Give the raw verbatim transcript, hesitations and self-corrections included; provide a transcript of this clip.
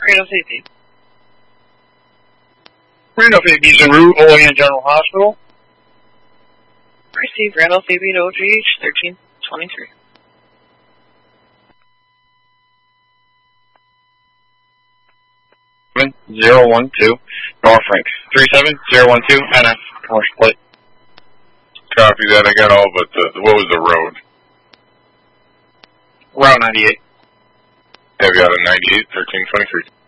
Randall Safety. Randall Safety's en route, Olean General Hospital. Received Randall Safety to O G H, thirteen twenty-three. zero one two, North Frank. three seven zero one two, N F, commercial plate. Copy that, I got all but the, what was the road? Route ninety-eight. Heavy out of ninety-eight, thirteen twenty-three.